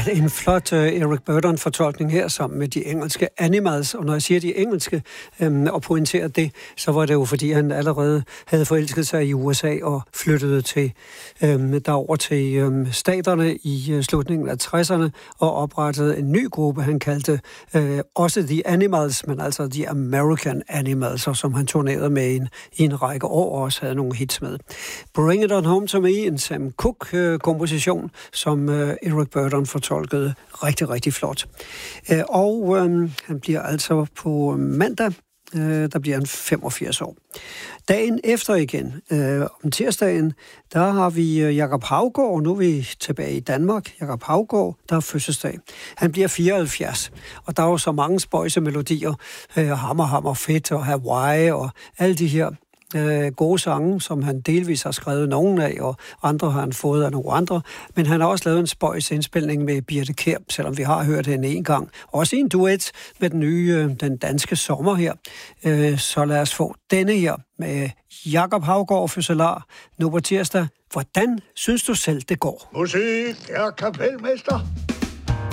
en flot Eric Burdon-fortolkning her sammen med de engelske Animals. Og når jeg siger de engelske og pointerer det, så var det jo fordi, han allerede havde forelsket sig i USA og flyttede til derover til staterne i slutningen af 60'erne og oprettede en ny gruppe, han kaldte også The Animals, men altså The American Animals, og som han turnerede med i en række år og også havde nogle hits med. Bring It On Home To Me, en Sam Cooke-komposition, som Eric Burdon fortolkede rigtig, rigtig flot. Og han bliver altså på mandag, der bliver han 85 år. Dagen efter igen, om tirsdagen, der har vi Jakob Haugaard, nu er vi tilbage i Danmark. Jakob Haugaard, der er fødselsdag. Han bliver 74, og der er jo så mange spøjse melodier, Hammer, Hammer, Fedt og Hawaii og alle de her gode sange, som han delvis har skrevet nogen af, og andre har han fået af nogle andre. Men han har også lavet en spøjs indspilning med Birthe Kjær, selvom vi har hørt hende en gang. Også en duet med den nye, den danske sommer her. Så lad os få denne her med Jakob Haugaard, fødselar, nu på tirsdag. Hvordan synes du selv, det går? Musik er kapelmester.